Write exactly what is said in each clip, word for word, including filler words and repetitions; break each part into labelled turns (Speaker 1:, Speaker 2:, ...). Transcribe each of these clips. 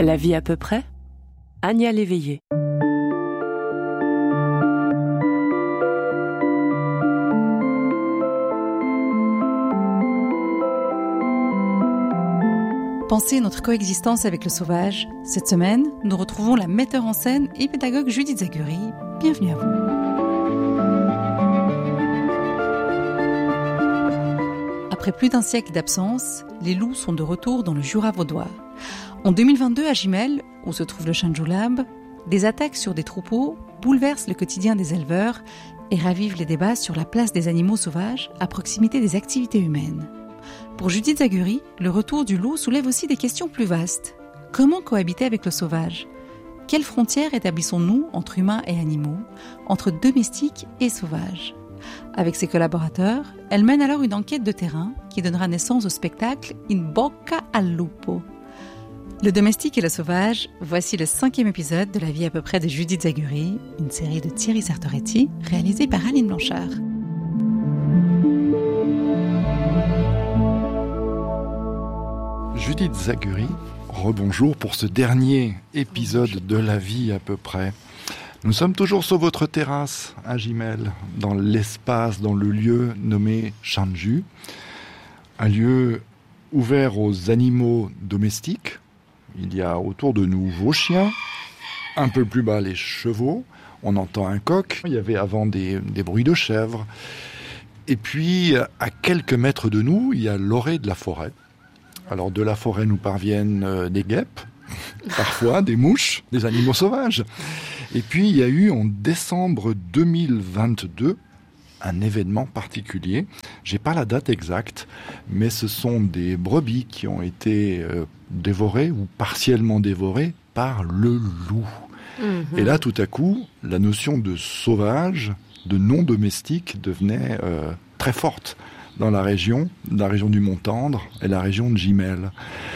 Speaker 1: La vie à peu près, Anya Léveillé.
Speaker 2: Pensez notre coexistence avec le sauvage. Cette semaine, nous retrouvons la metteur en scène et pédagogue Judith Zaguri. Bienvenue à vous. Après plus d'un siècle d'absence, les loups sont de retour dans le Jura vaudois. En deux mille vingt-deux, à Gimel, où se trouve le Shanju Lab, des attaques sur des troupeaux bouleversent le quotidien des éleveurs et ravivent les débats sur la place des animaux sauvages à proximité des activités humaines. Pour Judith Zaguri, le retour du loup soulève aussi des questions plus vastes. Comment cohabiter avec le sauvage ? Quelles frontières établissons-nous entre humains et animaux, entre domestiques et sauvages ? Avec ses collaborateurs, elle mène alors une enquête de terrain qui donnera naissance au spectacle In Bocca al Lupo. Le domestique et le sauvage, voici le cinquième épisode de La vie à peu près de Judith Zaguri, une série de Thierry Sartoretti, réalisée par Aline Blanchard.
Speaker 3: Judith Zaguri, rebonjour pour ce dernier épisode de La vie à peu près. Nous sommes toujours sur votre terrasse à Gimel, dans l'espace, dans le lieu nommé Shanju, un lieu ouvert aux animaux domestiques. Il y a autour de nous vos chiens, un peu plus bas les chevaux, on entend un coq, il y avait avant des, des bruits de chèvres. Et puis, à quelques mètres de nous, il y a l'orée de la forêt. Alors de la forêt nous parviennent euh, des guêpes, parfois des mouches, des animaux sauvages. Et puis il y a eu en décembre deux mille vingt-deux un événement particulier. J'ai pas la date exacte, mais ce sont des brebis qui ont été euh, dévorées ou partiellement dévorées par le loup. Mmh. Et là tout à coup, la notion de sauvage, de non domestique devenait euh, très forte dans la région, la région du Mont-Tendre et la région de Gimel.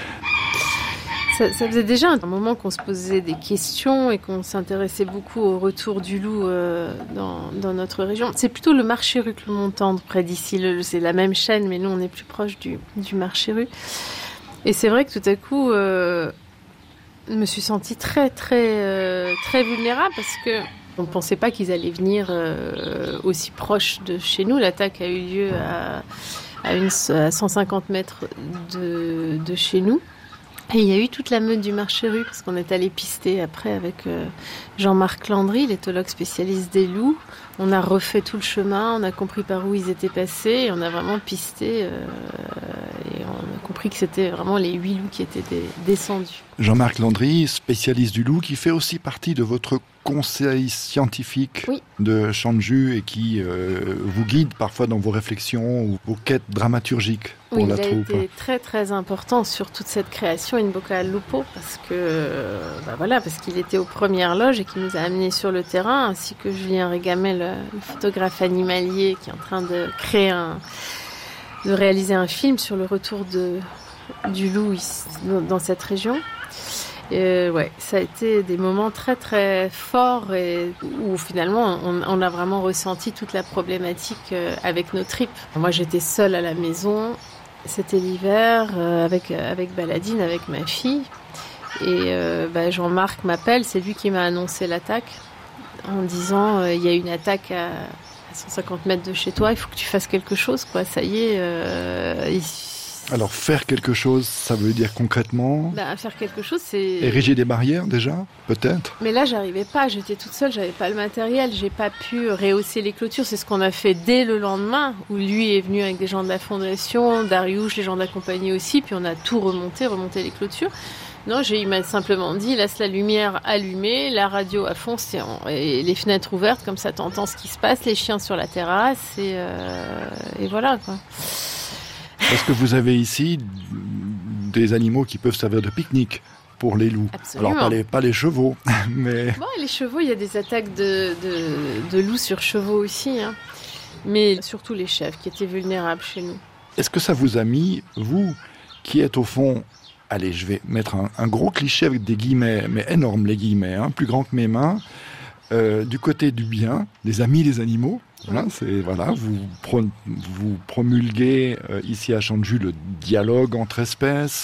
Speaker 4: Ça, ça faisait déjà un moment qu'on se posait des questions et qu'on s'intéressait beaucoup au retour du loup euh, dans, dans notre région. C'est plutôt le Marché-Rue que le Mont-Tendre, près d'ici. Le, c'est la même chaîne, mais nous, on est plus proche du, du Marché-Rue. Et c'est vrai que tout à coup, euh, je me suis sentie très, très, euh, très vulnérable parce que on ne pensait pas qu'ils allaient venir euh, aussi proche de chez nous. L'attaque a eu lieu à, à, une, à cent cinquante mètres de, de chez nous. Et il y a eu toute la meute du Marché-Rue, parce qu'on est allé pister après avec euh, Jean-Marc Landry, l'éthologue spécialiste des loups. On a refait tout le chemin, on a compris par où ils étaient passés, et on a vraiment pisté, euh, et on a compris que c'était vraiment les huit loups qui étaient des, descendus.
Speaker 3: Jean-Marc Landry, spécialiste du loup, qui fait aussi partie de votre conseil scientifique oui. de Shanju et qui euh, vous guide parfois dans vos réflexions ou vos quêtes dramaturgiques pour
Speaker 4: oui,
Speaker 3: la troupe.
Speaker 4: Il a été très très important sur toute cette création In Bocca al Lupo parce que euh, bah voilà parce qu'il était aux premières loges et qu'il nous a amenés sur le terrain, ainsi que Julien Régamel, le, le photographe animalier qui est en train de créer un, de réaliser un film sur le retour de du loup ici, dans, dans cette région. Euh, ouais, ça a été des moments très très forts et où finalement on, on a vraiment ressenti toute la problématique euh, avec nos tripes. Moi j'étais seule à la maison, c'était l'hiver euh, avec avec Baladine, avec ma fille et euh, bah, Jean-Marc m'appelle, c'est lui qui m'a annoncé l'attaque en disant euh, il y a une attaque à, à cent cinquante mètres de chez toi, il faut que tu fasses quelque chose quoi. Ça y est. Euh, il,
Speaker 3: Alors, faire quelque chose, ça veut dire concrètement
Speaker 4: bah, faire quelque chose, c'est...
Speaker 3: ériger des barrières, déjà, peut-être ?
Speaker 4: Mais là, j'arrivais pas, j'étais toute seule, j'avais pas le matériel, j'ai pas pu rehausser les clôtures. C'est ce qu'on a fait dès le lendemain, où lui est venu avec des gens de la fondation, Dariouche, les gens de la compagnie aussi, puis on a tout remonté, remonté les clôtures. Non, j'ai, il m'a simplement dit, laisse la lumière allumée, la radio à fond, et les fenêtres ouvertes, comme ça t'entends ce qui se passe, les chiens sur la terrasse, et, euh, et voilà, quoi.
Speaker 3: Parce que vous avez ici des animaux qui peuvent servir de pique-nique pour les loups.
Speaker 4: Absolument.
Speaker 3: Alors, pas les, pas les chevaux, mais...
Speaker 4: Bon, les chevaux, il y a des attaques de, de, de loups sur chevaux aussi, hein. Mais surtout les chèvres qui étaient vulnérables chez nous.
Speaker 3: Est-ce que ça vous a mis, vous, qui êtes au fond... Allez, je vais mettre un, un gros cliché avec des guillemets, mais énormes les guillemets, hein, plus grand que mes mains. euh, du côté du bien, les amis des animaux. Voilà, c'est, voilà, vous, pro, vous promulguez euh, ici à Chanju le dialogue entre espèces,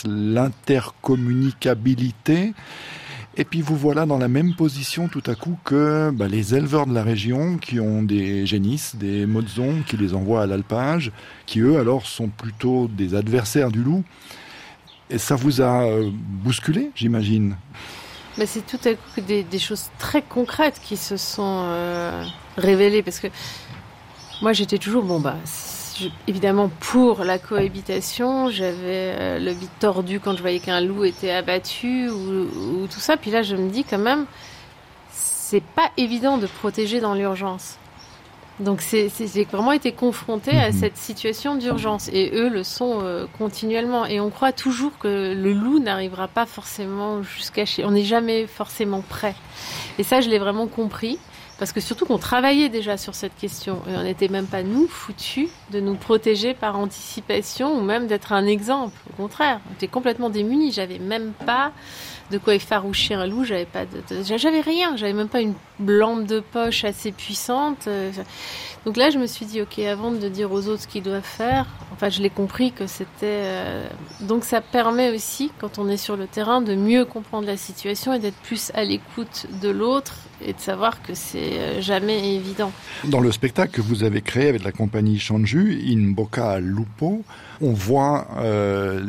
Speaker 3: l'intercommunicabilité. Et puis vous voilà dans la même position tout à coup que bah, les éleveurs de la région qui ont des génisses, des modzons, qui les envoient à l'alpage, qui eux alors sont plutôt des adversaires du loup. Et ça vous a euh, bousculé, j'imagine.
Speaker 4: Mais c'est tout à coup des, des choses très concrètes qui se sont euh, révélées. Parce que moi j'étais toujours, bon bah... Je, évidemment pour la cohabitation, j'avais euh, le bide tordu quand je voyais qu'un loup était abattu ou, ou tout ça. Puis là, je me dis quand même, c'est pas évident de protéger dans l'urgence. Donc c'est, c'est, j'ai vraiment été confrontée à cette situation d'urgence et eux le sont euh, continuellement. Et on croit toujours que le loup n'arrivera pas forcément jusqu'à chez. On n'est jamais forcément prêt. Et ça, je l'ai vraiment compris. Parce que surtout qu'on travaillait déjà sur cette question et on n'était même pas nous foutus de nous protéger par anticipation ou même d'être un exemple. Au contraire, on était complètement démunis. J'avais même pas de quoi effaroucher un loup. J'avais pas de, de, j'avais rien. J'avais même pas une lampe de poche assez puissante. Donc là, je me suis dit, ok, avant de dire aux autres ce qu'ils doivent faire, enfin, je l'ai compris que c'était. Euh... Donc ça permet aussi, quand on est sur le terrain, de mieux comprendre la situation et d'être plus à l'écoute de l'autre et de savoir que c'est jamais évident.
Speaker 3: Dans le spectacle que vous avez créé avec la compagnie Chanju, In Bocca al Lupo, on voit euh,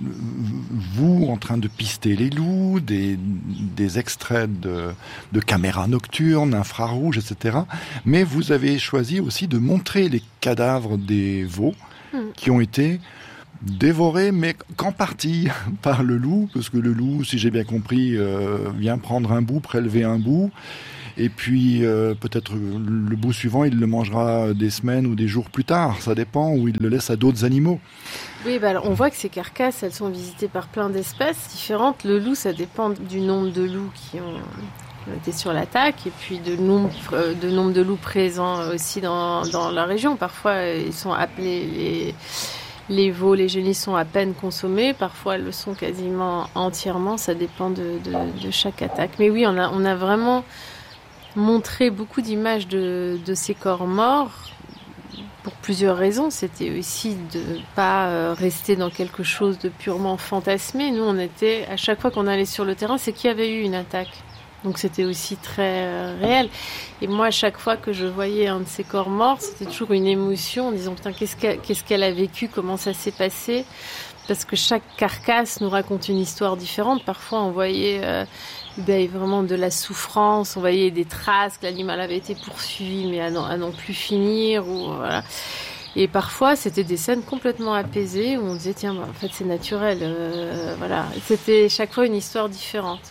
Speaker 3: vous en train de pister les loups, des, des extraits de, de caméras nocturnes, infrarouges, et cetera. Mais vous avez choisi aussi de montrer les cadavres des veaux mmh. qui ont été dévorés, mais qu'en partie par le loup, parce que le loup, si j'ai bien compris, euh, vient prendre un bout, prélever un bout, et puis euh, peut-être le bout suivant, il le mangera des semaines ou des jours plus tard, ça dépend, ou il le laisse à d'autres animaux.
Speaker 4: Oui, bah alors on voit que ces carcasses, elles sont visitées par plein d'espèces différentes. Le loup, ça dépend du nombre de loups qui ont... était sur l'attaque et puis de nombre de nombre de loups présents aussi dans dans la région. Parfois ils sont appelés les les veaux, les génisses sont à peine consommés, parfois elles le sont quasiment entièrement, ça dépend de, de de chaque attaque. Mais oui, on a on a vraiment montré beaucoup d'images de de ces corps morts pour plusieurs raisons. C'était aussi de pas rester dans quelque chose de purement fantasmé. Nous, on était à chaque fois qu'on allait sur le terrain, c'est qu'il y avait eu une attaque. Donc c'était aussi très euh, réel. Et moi, à chaque fois que je voyais un de ces corps morts, c'était toujours une émotion en disant putain, qu'est-ce qu'elle, qu'est-ce qu'elle a vécu, comment ça s'est passé. Parce que chaque carcasse nous raconte une histoire différente. Parfois, on voyait euh, ben, vraiment de la souffrance, on voyait des traces, que l'animal avait été poursuivi, mais à n'en, à n'en plus finir. Ou, voilà. Et parfois, c'était des scènes complètement apaisées où on disait tiens, ben, en fait, c'est naturel. Euh, voilà. C'était chaque fois une histoire différente.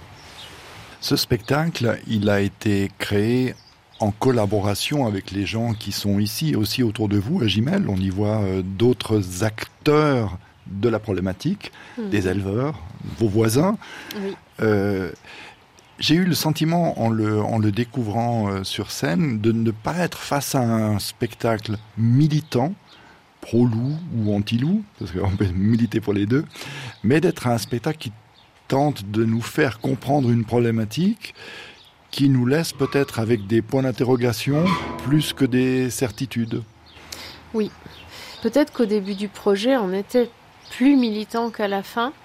Speaker 3: Ce spectacle, il a été créé en collaboration avec les gens qui sont ici, aussi autour de vous, à Gimel. On y voit euh, d'autres acteurs de la problématique, mmh. des éleveurs, vos voisins.
Speaker 4: Oui.
Speaker 3: Euh, j'ai eu le sentiment, en le, en le découvrant euh, sur scène, de ne pas être face à un spectacle militant, pro-loup ou anti-loup, parce qu'on peut militer pour les deux, mais d'être un spectacle qui tente de nous faire comprendre une problématique qui nous laisse peut-être avec des points d'interrogation plus que des certitudes.
Speaker 4: Oui, peut-être qu'au début du projet, on était plus militant qu'à la fin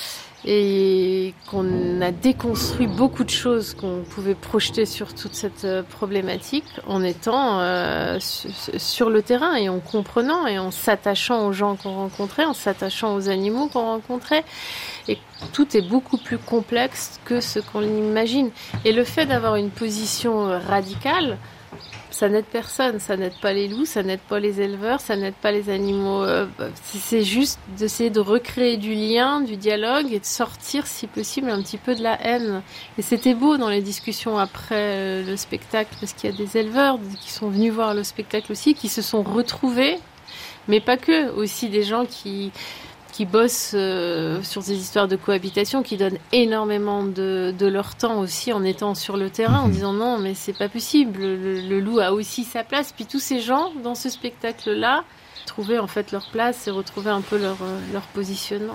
Speaker 4: et qu'on a déconstruit beaucoup de choses qu'on pouvait projeter sur toute cette problématique en étant euh, sur le terrain et en comprenant et en s'attachant aux gens qu'on rencontrait, en s'attachant aux animaux qu'on rencontrait. Et tout est beaucoup plus complexe que ce qu'on imagine. Et le fait d'avoir une position radicale, ça n'aide personne, ça n'aide pas les loups, ça n'aide pas les éleveurs, ça n'aide pas les animaux. C'est juste d'essayer de recréer du lien, du dialogue et de sortir, si possible, un petit peu de la haine. Et c'était beau dans les discussions après le spectacle, parce qu'il y a des éleveurs qui sont venus voir le spectacle aussi, qui se sont retrouvés, mais pas que, aussi des gens qui... qui bossent euh, sur ces histoires de cohabitation, qui donnent énormément de, de leur temps aussi en étant sur le terrain, en disant non, mais c'est pas possible, le, le loup a aussi sa place. Puis tous ces gens, dans ce spectacle-là, trouvaient en fait leur place et retrouvaient un peu leur, leur positionnement.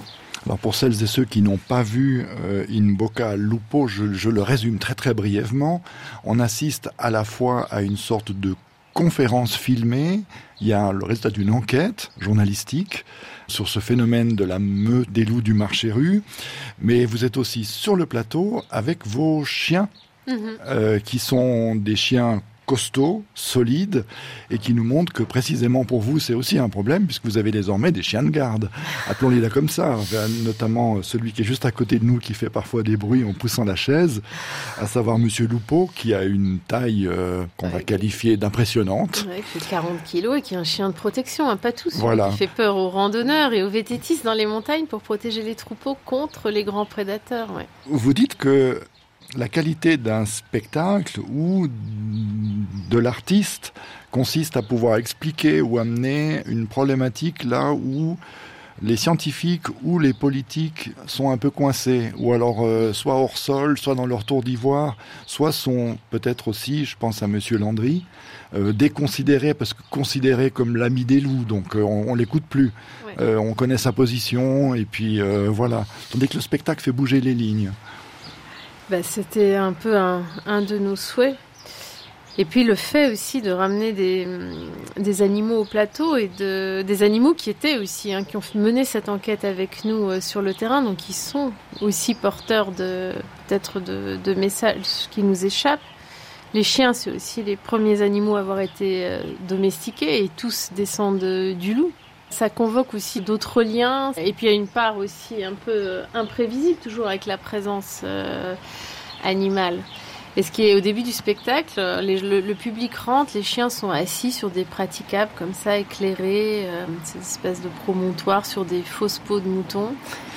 Speaker 3: Alors pour celles et ceux qui n'ont pas vu euh, In Bocca al Lupo, je, je le résume très très brièvement. On assiste à la fois à une sorte de conférence filmée, il y a le résultat d'une enquête journalistique sur ce phénomène de la meute des loups du marché-rue, mais vous êtes aussi sur le plateau avec vos chiens, mmh. euh, qui sont des chiens costauds, solides, et qui nous montrent que précisément pour vous, c'est aussi un problème, puisque vous avez désormais des chiens de garde. Appelons-les là comme ça, notamment celui qui est juste à côté de nous, qui fait parfois des bruits en poussant la chaise, à savoir Monsieur Lupo, qui a une taille euh, qu'on ouais. va qualifier d'impressionnante.
Speaker 4: Ouais, qui fait quarante kilos et qui est un chien de protection, un patou,
Speaker 3: voilà.
Speaker 4: qui fait peur aux randonneurs et aux vététistes dans les montagnes pour protéger les troupeaux contre les grands prédateurs. Ouais.
Speaker 3: Vous dites que la qualité d'un spectacle ou de l'artiste consiste à pouvoir expliquer ou amener une problématique là où les scientifiques ou les politiques sont un peu coincés, ou alors euh, soit hors sol, soit dans leur tour d'ivoire, soit sont peut-être aussi, je pense à Monsieur Landry, euh, déconsidérés, parce que considérés comme l'ami des loups, donc euh, on, on l'écoute plus. Ouais. Euh, on connaît sa position, et puis euh, voilà. Tandis que le spectacle fait bouger les lignes.
Speaker 4: Bah, c'était un peu un, un de nos souhaits. Et puis le fait aussi de ramener des, des animaux au plateau, et de, des animaux qui étaient aussi, hein, qui ont mené cette enquête avec nous euh, sur le terrain, donc qui sont aussi porteurs de, peut-être de, de messages qui nous échappent. Les chiens, c'est aussi les premiers animaux à avoir été euh, domestiqués, et tous descendent du loup. Ça convoque aussi d'autres liens, et puis il y a une part aussi un peu imprévisible, toujours avec la présence euh, animale. Et ce qui est au début du spectacle, les, le, le public rentre, les chiens sont assis sur des praticables comme ça, éclairés, euh, cette espèce de promontoire sur des fausses peaux de mouton.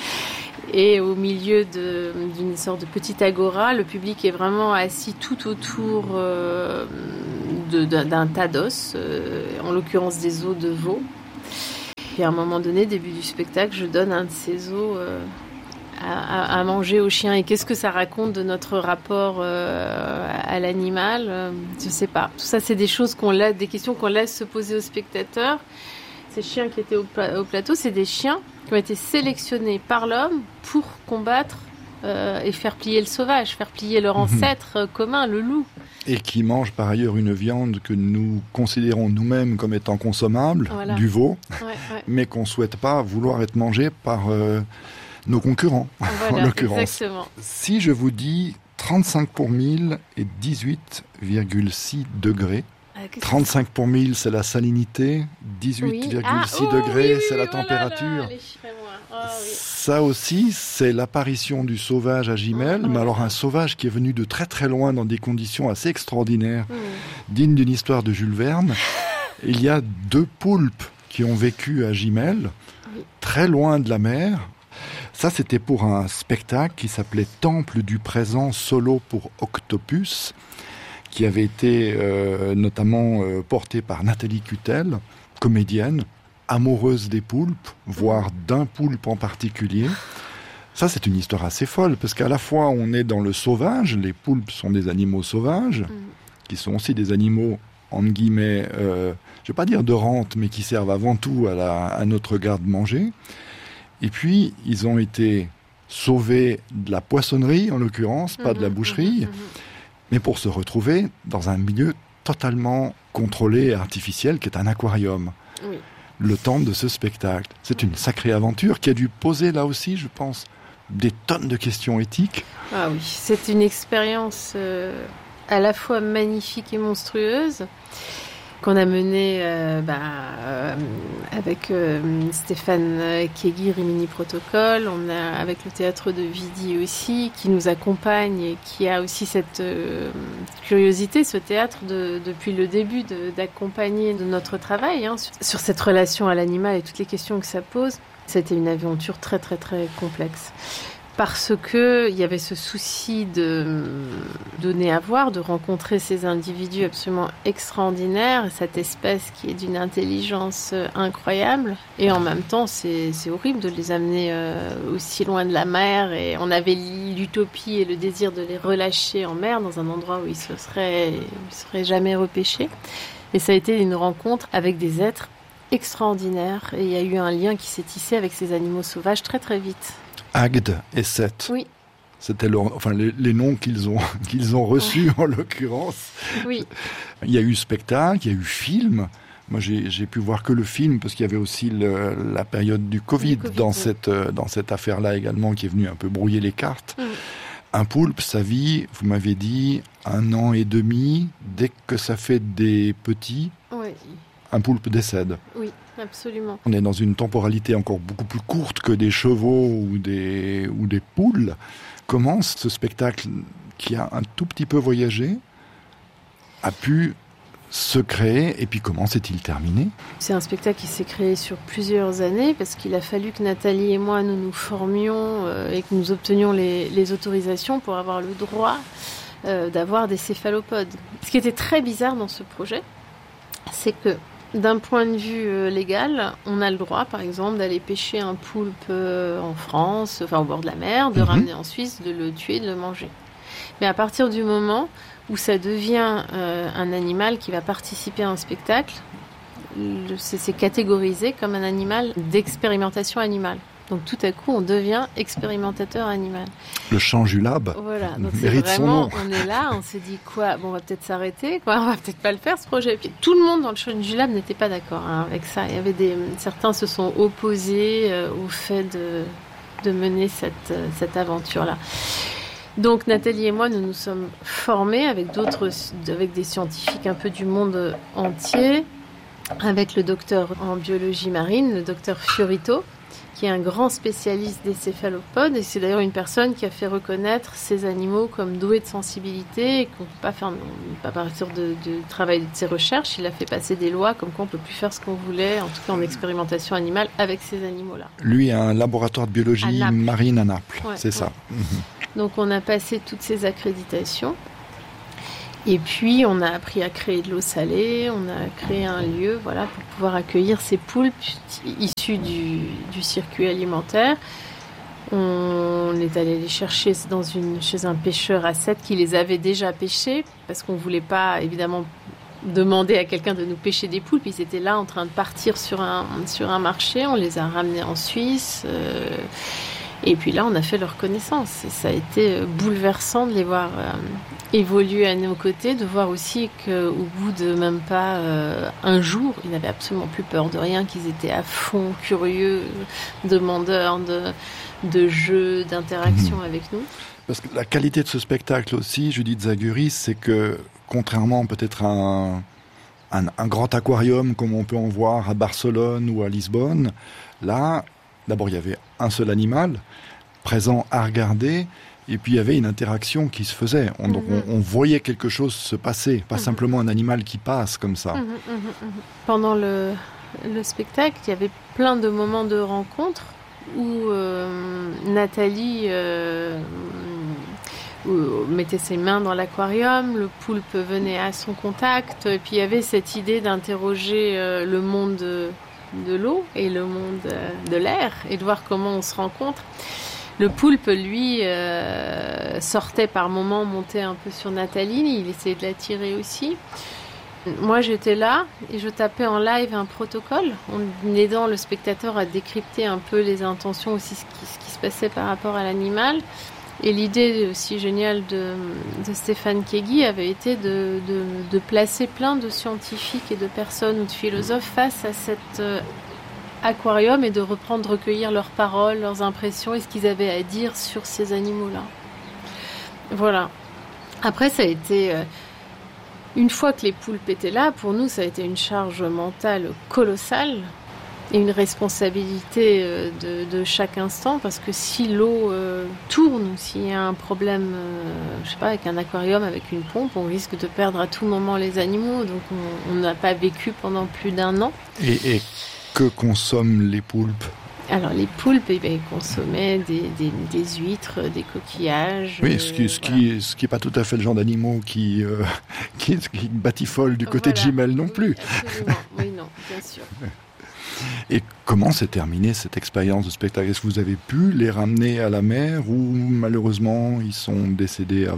Speaker 4: Et au milieu de, d'une sorte de petite agora, le public est vraiment assis tout autour euh, de, d'un, d'un tas d'os, euh, en l'occurrence des os de veau. Et à un moment donné, début du spectacle, je donne un de ces os euh, à, à, à manger aux chiens. Et qu'est-ce que ça raconte de notre rapport euh, à l'animal ? euh, Je sais pas. Tout ça, c'est des choses qu'on laisse, des questions qu'on laisse se poser aux spectateurs. Ces chiens qui étaient au, pla- au plateau, c'est des chiens qui ont été sélectionnés par l'homme pour combattre euh, et faire plier le sauvage, faire plier leur ancêtre mmh. commun, le loup.
Speaker 3: Et qui mangent par ailleurs une viande que nous considérons nous-mêmes comme étant consommable, voilà. du veau, ouais, ouais. mais qu'on ne souhaite pas vouloir être mangé par euh, nos concurrents,
Speaker 4: voilà,
Speaker 3: en l'occurrence.
Speaker 4: Exactement.
Speaker 3: Si je vous dis trente-cinq pour mille et dixhuit virgule six degrés, trente-cinq pour mille, c'est la salinité, dix-huit virgule six oui. ah, oh, degrés, oui, oui, c'est la voilà température. Là, oh, oui. Ça aussi, c'est l'apparition du sauvage à Gimel, oh, mais oh, alors un sauvage qui est venu de très très loin dans des conditions assez extraordinaires, oh. dignes d'une histoire de Jules Verne. Il y a deux poulpes qui ont vécu à Gimel, oui. très loin de la mer. Ça, c'était pour un spectacle qui s'appelait Temple du présent solo pour Octopus, qui avait été euh, notamment euh, porté par Nathalie Cutel, comédienne, amoureuse des poulpes, voire d'un poulpe en particulier. Ça, c'est une histoire assez folle, parce qu'à la fois, on est dans le sauvage, les poulpes sont des animaux sauvages, mmh. qui sont aussi des animaux, entre guillemets, euh, je ne vais pas dire de rente, mais qui servent avant tout à, la, à notre garde-manger. Et puis, ils ont été sauvés de la poissonnerie, en l'occurrence, pas mmh, de la boucherie, mmh, mmh. mais pour se retrouver dans un milieu totalement contrôlé et artificiel, qui est un aquarium. Oui. Le temps de ce spectacle. C'est une sacrée aventure qui a dû poser, là aussi, je pense, des tonnes de questions éthiques.
Speaker 4: Ah oui, c'est une expérience euh, à la fois magnifique et monstrueuse, qu'on a menée euh, bah, euh, avec euh, Stéphane Kéguy, Rimini Protocole. On a avec le théâtre de Vidi aussi, qui nous accompagne et qui a aussi cette euh, curiosité, ce théâtre, de, depuis le début, de, d'accompagner de notre travail hein, sur, sur cette relation à l'animal et toutes les questions que ça pose. C'était une aventure très très très complexe. Parce qu'il y avait ce souci de donner à voir, de rencontrer ces individus absolument extraordinaires, cette espèce qui est d'une intelligence incroyable. Et en même temps, c'est, c'est horrible de les amener euh, aussi loin de la mer. Et on avait l'utopie et le désir de les relâcher en mer, dans un endroit où ils ne seraient, ils seraient jamais repêchés. Et ça a été une rencontre avec des êtres extraordinaire et il y a eu un lien qui s'est tissé avec ces animaux sauvages très très vite.
Speaker 3: Agde et Seth.
Speaker 4: Oui.
Speaker 3: C'était leur, enfin, les, les noms qu'ils ont, qu'ils ont reçus en l'occurrence.
Speaker 4: Oui.
Speaker 3: Il y a eu spectacle, il y a eu film. Moi, j'ai, j'ai pu voir que le film parce qu'il y avait aussi le, la période du Covid,
Speaker 4: COVID
Speaker 3: dans
Speaker 4: oui.
Speaker 3: cette, dans cette affaire-là également qui est venue un peu brouiller les cartes.
Speaker 4: Mm.
Speaker 3: Un poulpe, sa vie, vous m'avez dit, un an et demi, dès que ça fait des petits,
Speaker 4: Oui.
Speaker 3: un poulpe décède.
Speaker 4: Oui, absolument.
Speaker 3: On est dans une temporalité encore beaucoup plus courte que des chevaux ou des, ou des poules. Comment ce spectacle, qui a un tout petit peu voyagé, a pu se créer et puis comment s'est-il terminé ?
Speaker 4: C'est un spectacle qui s'est créé sur plusieurs années parce qu'il a fallu que Nathalie et moi nous nous formions euh, et que nous obtenions les, les autorisations pour avoir le droit euh, d'avoir des céphalopodes. Ce qui était très bizarre dans ce projet, c'est que d'un point de vue euh, légal, on a le droit, par exemple, d'aller pêcher un poulpe euh, en France, enfin au bord de la mer, de
Speaker 3: Mmh.
Speaker 4: ramener en Suisse, de le tuer, de le manger. Mais à partir du moment où ça devient euh, un animal qui va participer à un spectacle, le, c'est, c'est catégorisé comme un animal d'expérimentation animale. Donc tout à coup, on devient expérimentateur animal.
Speaker 3: Le Changulab
Speaker 4: Voilà, donc c'est
Speaker 3: mérite son
Speaker 4: vraiment,
Speaker 3: nom.
Speaker 4: on est là, on s'est dit quoi, bon on va peut-être s'arrêter, quoi, on va peut-être pas le faire ce projet. Et puis tout le monde dans le Changulab n'était pas d'accord hein, avec ça. Il y avait des, certains se sont opposés euh, au fait de, de mener cette, euh, cette aventure-là. Donc Nathalie et moi, nous nous sommes formés avec d'autres, avec des scientifiques un peu du monde entier, avec le docteur en biologie marine, le docteur Fiorito, qui est un grand spécialiste des céphalopodes, et c'est d'ailleurs une personne qui a fait reconnaître ces animaux comme doués de sensibilité, et qu'on ne peut pas faire, pas partir de, de travail de ses recherches. Il a fait passer des lois comme quoi on ne peut plus faire ce qu'on voulait, en tout cas en expérimentation animale, avec ces animaux-là.
Speaker 3: Lui a un laboratoire de biologie marine à Naples,
Speaker 4: ouais,
Speaker 3: c'est
Speaker 4: ouais.
Speaker 3: ça.
Speaker 4: Donc on a passé toutes ces accréditations. Et puis, on a appris à créer de l'eau salée, on a créé un lieu voilà, pour pouvoir accueillir ces poulpes issues du, du circuit alimentaire. On est allé les chercher dans une, chez un pêcheur à Sète qui les avait déjà pêchés, parce qu'on ne voulait pas, évidemment, demander à quelqu'un de nous pêcher des poulpes. Ils étaient là en train de partir sur un, sur un marché, on les a ramenés en Suisse. Euh, et puis là, on a fait leur connaissance. Et ça a été bouleversant de les voir euh, évoluer à nos côtés, de voir aussi qu'au bout de même pas euh, un jour, ils n'avaient absolument plus peur de rien, qu'ils étaient à fond curieux, demandeurs de, de jeux, d'interactions mmh. avec nous.
Speaker 3: Parce que la qualité de ce spectacle aussi, Judith Zagury, c'est que contrairement peut-être à un, un, un grand aquarium comme on peut en voir à Barcelone ou à Lisbonne, là, d'abord il y avait un seul animal présent à regarder, et puis il y avait une interaction qui se faisait. On, mm-hmm. on, on voyait quelque chose se passer, pas mm-hmm. simplement un animal qui passe comme ça.
Speaker 4: Mm-hmm, mm-hmm. Pendant le, le spectacle, il y avait plein de moments de rencontre où euh, Nathalie euh, où mettait ses mains dans l'aquarium, le poulpe venait à son contact, et puis il y avait cette idée d'interroger euh, le monde de, de l'eau et le monde euh, de l'air, et de voir comment on se rencontre. Le poulpe, lui, euh, sortait par moments, montait un peu sur Nathalie, il essayait de l'attirer aussi. Moi, j'étais là et je tapais en live un protocole, en aidant le spectateur à décrypter un peu les intentions aussi, ce qui, ce qui se passait par rapport à l'animal. Et l'idée aussi géniale de, de Stéphane Keaggy avait été de, de, de placer plein de scientifiques et de personnes ou de philosophes face à cet euh, aquarium et de reprendre, recueillir leurs paroles, leurs impressions et ce qu'ils avaient à dire sur ces animaux-là. Voilà. Après, ça a été... Euh, une fois que les poulpes étaient là, pour nous, ça a été une charge mentale colossale et une responsabilité de, de chaque instant, parce que si l'eau euh, tourne ou s'il y a un problème, euh, je sais pas, avec un aquarium, avec une pompe, on risque de perdre à tout moment les animaux. Donc on n'a pas vécu pendant plus d'un an.
Speaker 3: Et, et que consomment les poulpes ?
Speaker 4: Alors les poulpes, eh bien, ils consommaient des, des, des huîtres, des coquillages.
Speaker 3: Oui, ce qui, ce voilà. qui, ce qui est pas tout à fait le genre d'animaux qui, euh, qui, qui batifolent du côté voilà. de Gimel non plus.
Speaker 4: Oui, absolument. Oui, non, bien sûr.
Speaker 3: Et comment s'est terminée cette expérience de spectacle ? Est-ce que vous avez pu les ramener à la mer ou malheureusement ils sont décédés avant ?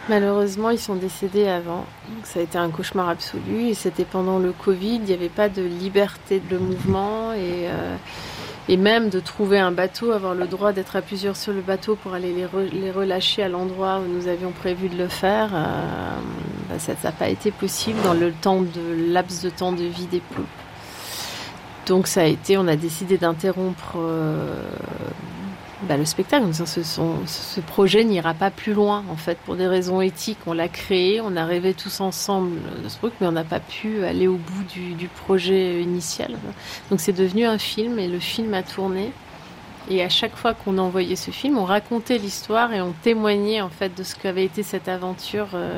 Speaker 4: Malheureusement, ils sont décédés avant. Donc, ça a été un cauchemar absolu. Et c'était pendant le Covid. Il n'y avait pas de liberté de mouvement. Et, euh, et même de trouver un bateau, avoir le droit d'être à plusieurs sur le bateau pour aller les, re, les relâcher à l'endroit où nous avions prévu de le faire, euh, bah, ça n'a pas été possible dans le temps de, laps de temps de vie des poulpes. Donc ça a été, on a décidé d'interrompre euh, bah, le spectacle. Ce, son, ce projet n'ira pas plus loin, en fait, pour des raisons éthiques. On l'a créé, on a rêvé tous ensemble de ce truc, mais on n'a pas pu aller au bout du, du projet initial. Donc c'est devenu un film, et le film a tourné. Et à chaque fois qu'on envoyait ce film, on racontait l'histoire et on témoignait, en fait, de ce qu'avait été cette aventure. Euh...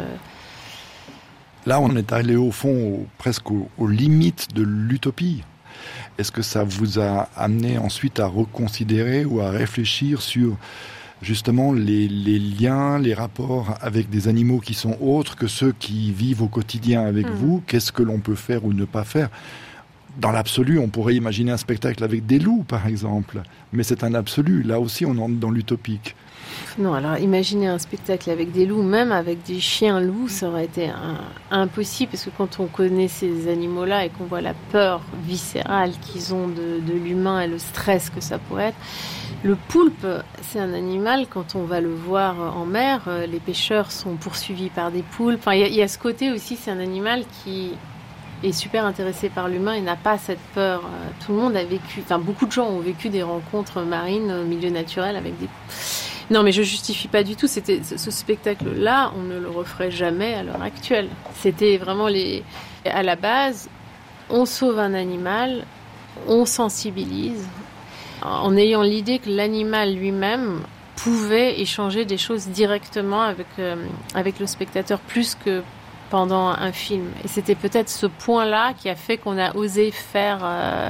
Speaker 3: Là, on est allé, au fond, au, presque aux, aux limites de l'utopie. Est-ce que ça vous a amené ensuite à reconsidérer ou à réfléchir sur justement les, les liens, les rapports avec des animaux qui sont autres que ceux qui vivent au quotidien avec mmh. vous ? Qu'est-ce que l'on peut faire ou ne pas faire ? Dans l'absolu, on pourrait imaginer un spectacle avec des loups, par exemple. Mais c'est un absolu. Là aussi, on entre dans l'utopique.
Speaker 4: Non, alors imaginer un spectacle avec des loups, même avec des chiens loups, ça aurait été un, impossible, parce que quand on connaît ces animaux-là et qu'on voit la peur viscérale qu'ils ont de, de l'humain et le stress que ça pourrait être, le poulpe, c'est un animal, quand on va le voir en mer, les pêcheurs sont poursuivis par des poulpes. Enfin, il y, y a ce côté aussi, c'est un animal qui est super intéressé par l'humain et n'a pas cette peur. Tout le monde a vécu, enfin beaucoup de gens ont vécu des rencontres marines au milieu naturel avec des... Non, mais je justifie pas du tout. C'était ce spectacle-là, on ne le referait jamais à l'heure actuelle. C'était vraiment les... À la base, on sauve un animal, on sensibilise, en ayant l'idée que l'animal lui-même pouvait échanger des choses directement avec, euh, avec le spectateur, plus que pendant un film. Et c'était peut-être ce point-là qui a fait qu'on a osé faire... Euh,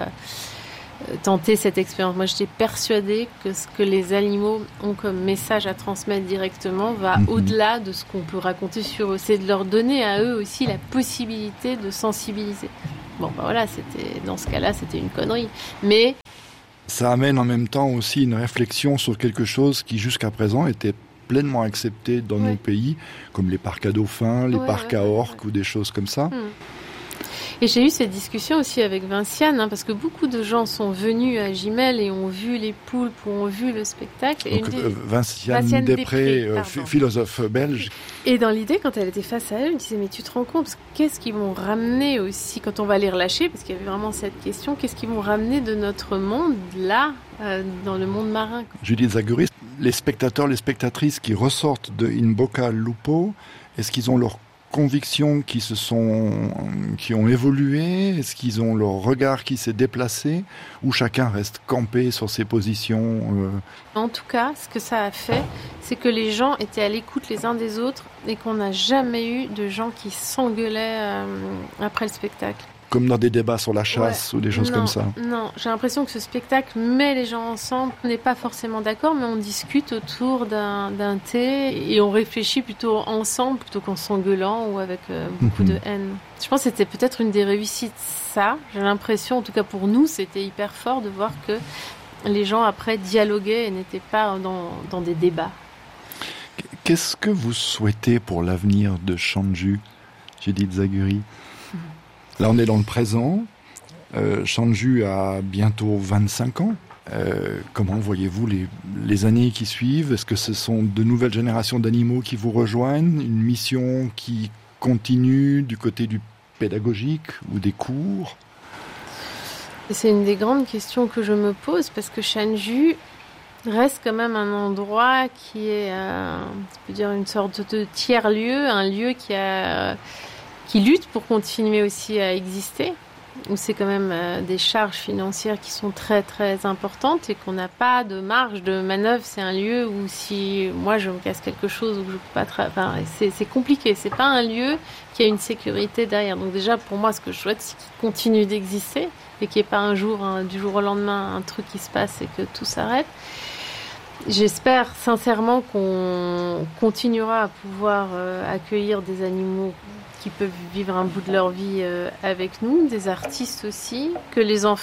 Speaker 4: tenter cette expérience. Moi, j'étais persuadée que ce que les animaux ont comme message à transmettre directement va mmh. au-delà de ce qu'on peut raconter sur eux. C'est de leur donner à eux aussi la possibilité de sensibiliser. Bon, ben voilà, c'était, dans ce cas-là, c'était une connerie. Mais...
Speaker 3: ça amène en même temps aussi une réflexion sur quelque chose qui, jusqu'à présent, était pleinement accepté dans ouais. nos pays, comme les parcs à dauphins, les ouais, parcs ouais, à orques ouais. ou des choses comme ça. Mmh.
Speaker 4: Et j'ai eu cette discussion aussi avec Vinciane, hein, parce que beaucoup de gens sont venus à Gimel et ont vu les poulpes ou ont vu le spectacle.
Speaker 3: Donc,
Speaker 4: et
Speaker 3: euh, Vinciane, Vinciane Després, Després euh, philosophe belge.
Speaker 4: Et dans l'idée, quand elle était face à elle, elle me disait, mais tu te rends compte, qu'est-ce qu'ils vont ramener aussi quand on va les relâcher, parce qu'il y avait vraiment cette question, qu'est-ce qu'ils vont ramener de notre monde, là, euh, dans le monde marin.
Speaker 3: Judith Zaguri, les spectateurs, les spectatrices qui ressortent de In Bocca al Lupo, est-ce qu'ils ont leur convictions qui se sont, qui ont évolué? Est-ce qu'ils ont leur regard qui s'est déplacé, ou chacun reste campé sur ses positions euh...
Speaker 4: En tout cas, ce que ça a fait, c'est que les gens étaient à l'écoute les uns des autres et qu'on n'a jamais eu de gens qui s'engueulaient euh, après le spectacle.
Speaker 3: Comme dans des débats sur la chasse ouais. ou des choses
Speaker 4: non,
Speaker 3: comme ça.
Speaker 4: Non, j'ai l'impression que ce spectacle met les gens ensemble. On n'est pas forcément d'accord, mais on discute autour d'un, d'un thé et on réfléchit plutôt ensemble plutôt qu'en s'engueulant ou avec euh, beaucoup mm-hmm. de haine. Je pense que c'était peut-être une des réussites, ça. J'ai l'impression, en tout cas pour nous, c'était hyper fort de voir que les gens après dialoguaient et n'étaient pas dans, dans des débats.
Speaker 3: Qu'est-ce que vous souhaitez pour l'avenir de Shanju, Judith Zaguri? Là, on est dans le présent. Euh, Shanju a bientôt vingt-cinq ans. Euh, comment voyez-vous les, les années qui suivent? Est-ce que ce sont de nouvelles générations d'animaux qui vous rejoignent? Une mission qui continue du côté du pédagogique ou des cours?
Speaker 4: C'est une des grandes questions que je me pose, parce que Shanju reste quand même un endroit qui est, euh, je peux dire, une sorte de tiers-lieu, un lieu qui a... qui lutte pour continuer aussi à exister, où c'est quand même euh, des charges financières qui sont très très importantes et qu'on n'a pas de marge de manœuvre. C'est un lieu où si moi je me casse quelque chose ou que je peux pas tra- enfin, c'est, c'est compliqué. C'est pas un lieu qui a une sécurité derrière. Donc déjà pour moi, ce que je souhaite, c'est qu'il continue d'exister et qu'il n'y ait pas un jour, un, du jour au lendemain, un truc qui se passe et que tout s'arrête. J'espère sincèrement qu'on continuera à pouvoir euh, accueillir des animaux qui peuvent vivre un bout de leur vie euh, avec nous, des artistes aussi, que les enfants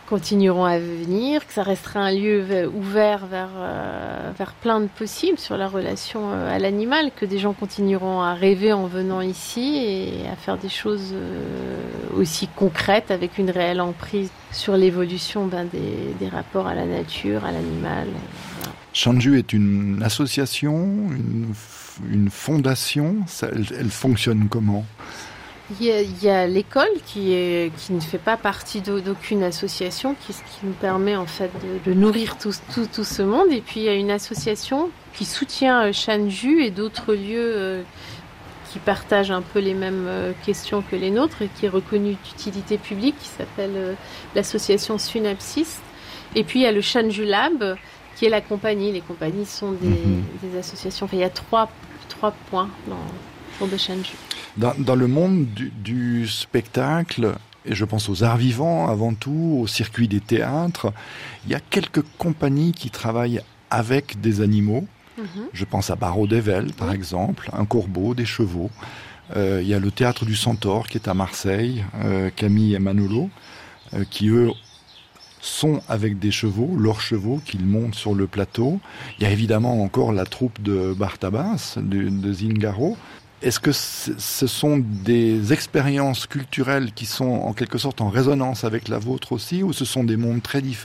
Speaker 4: continueront à venir, que ça restera un lieu ouvert vers, euh, vers plein de possibles sur la relation euh, à l'animal, que des gens continueront à rêver en venant ici et à faire des choses euh, aussi concrètes avec une réelle emprise sur l'évolution ben, des, des rapports à la nature, à l'animal. Voilà.
Speaker 3: Shanju est une association, une, une fondation, ça, elle, elle fonctionne comment ?
Speaker 4: Il y a, il y a l'école qui, est, qui ne fait pas partie d'aucune association, qui, qui nous permet en fait de, de nourrir tout, tout, tout ce monde. Et puis il y a une association qui soutient Shanju et d'autres lieux euh, qui partagent un peu les mêmes euh, questions que les nôtres et qui est reconnue d'utilité publique, qui s'appelle euh, l'association Synapsis. Et puis il y a le Shanju Lab, qui est la compagnie. Les compagnies sont des, mm-hmm. des associations. Enfin, il y a trois, trois points dans, dans Shanju.
Speaker 3: Dans, dans le monde du, du spectacle, et je pense aux arts vivants avant tout, au circuit des théâtres, il y a quelques compagnies qui travaillent avec des animaux. Mm-hmm. Je pense à Barreau d'Evel, par oui. exemple, un corbeau, des chevaux. Euh, il y a le Théâtre du Centaure qui est à Marseille, euh, Camille et Manolo, euh, qui eux sont avec des chevaux, leurs chevaux qu'ils montent sur le plateau. Il y a évidemment encore la troupe de Bartabas, de, de Zingaro. Est-ce que ce sont des expériences culturelles qui sont en quelque sorte en résonance avec la vôtre aussi, ou ce sont des mondes très différents ?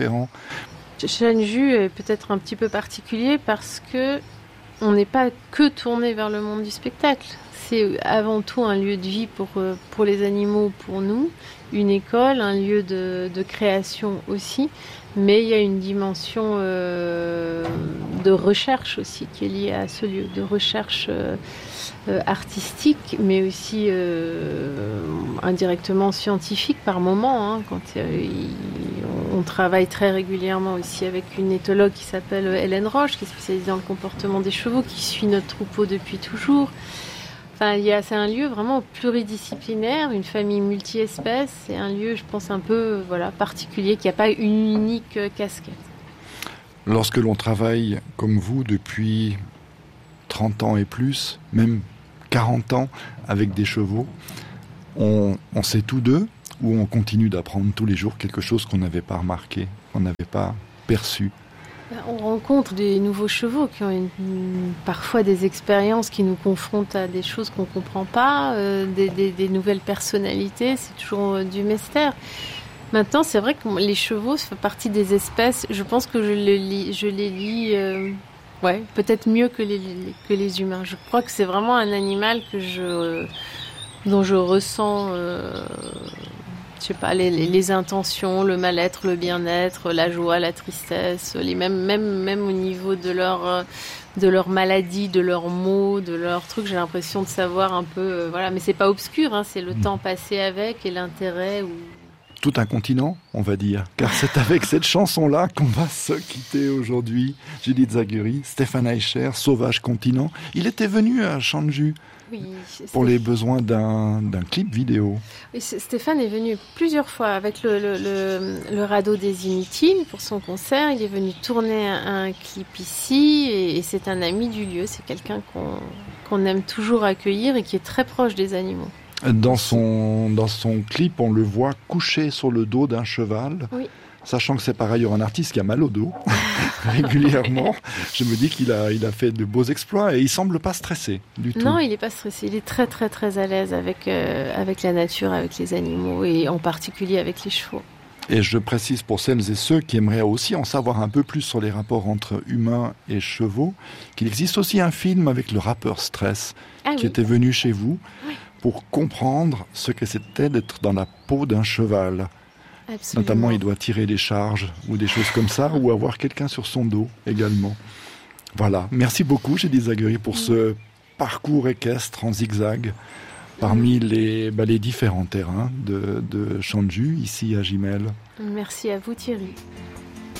Speaker 4: Shanju est peut-être un petit peu particulier parce que on n'est pas que tourné vers le monde du spectacle. C'est avant tout un lieu de vie pour, pour les animaux, pour nous, une école, un lieu de, de création aussi, mais il y a une dimension euh, de recherche aussi qui est liée à ce lieu, de recherche euh, euh, artistique, mais aussi euh, indirectement scientifique par moment. Hein, quand euh, il, on travaille très régulièrement aussi avec une éthologue qui s'appelle Hélène Roche, qui est spécialisée dans le comportement des chevaux, qui suit notre troupeau depuis toujours. Enfin, il y a, c'est un lieu vraiment pluridisciplinaire, une famille multi-espèces. C'est un lieu, je pense, un peu voilà, particulier, qui n'a pas une unique casquette.
Speaker 3: Lorsque l'on travaille comme vous depuis trente ans et plus, même quarante ans avec des chevaux, on, on sait tous deux ou on continue d'apprendre tous les jours quelque chose qu'on n'avait pas remarqué, qu'on n'avait pas perçu?
Speaker 4: On rencontre des nouveaux chevaux qui ont une, une, parfois des expériences qui nous confrontent à des choses qu'on ne comprend pas, euh, des, des, des nouvelles personnalités, c'est toujours euh, du mystère. Maintenant, c'est vrai que les chevaux, ça fait partie des espèces, je pense que je les lis, je les lis euh, ouais, peut-être mieux que les, les, que les humains. Je crois que c'est vraiment un animal que je, euh, dont je ressens... Euh, je sais pas, les, les, les intentions, le mal-être, le bien-être, la joie, la tristesse, les mêmes, même, même au niveau de leur, de leur maladie, de leurs maux, de leurs trucs, j'ai l'impression de savoir un peu, euh, voilà, mais c'est pas obscur, hein, c'est le mmh. temps passé avec et l'intérêt. Ou...
Speaker 3: Tout un continent, on va dire, car c'est avec cette chanson-là qu'on va se quitter aujourd'hui. Judith Zaguri, Stéphane Eicher, Sauvage Continent. Il était venu à Shanju. Oui, pour les besoins d'un, d'un clip vidéo.
Speaker 4: Oui, Stéphane est venu plusieurs fois avec le, le, le, le radeau des Inutiles pour son concert. Il est venu tourner un, un clip ici et, et c'est un ami du lieu. C'est quelqu'un qu'on, qu'on aime toujours accueillir et qui est très proche des animaux.
Speaker 3: Dans son, dans son clip, on le voit couché sur le dos d'un cheval. Oui. Sachant que c'est par ailleurs un artiste qui a mal au dos régulièrement, je me dis qu'il a, il a fait de beaux exploits et il semble pas stressé du tout.
Speaker 4: Non, il est pas stressé. Il est très très très à l'aise avec euh, avec la nature, avec les animaux et en particulier avec les chevaux.
Speaker 3: Et je précise pour celles et ceux qui aimeraient aussi en savoir un peu plus sur les rapports entre humains et chevaux, qu'il existe aussi un film avec le rappeur Stress ah, qui oui. était venu chez vous oui. pour comprendre ce que c'était d'être dans la peau d'un cheval. Absolument. Notamment, il doit tirer des charges ou des choses comme ça, ou avoir quelqu'un sur son dos également. Voilà. Merci beaucoup, Judith Zaguri, pour ce parcours équestre en zigzag parmi les, bah, les différents terrains de, de Shanju, ici à Jimel.
Speaker 4: Merci à vous, Thierry.